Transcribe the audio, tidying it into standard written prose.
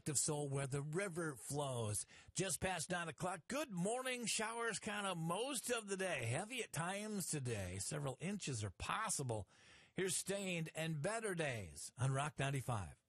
Collective Soul, where the river flows. Just past 9 o'clock. Good morning. Showers kind of most of the day. Heavy at times today. Several inches are possible. Here's Stained and Better Days on Rock 95.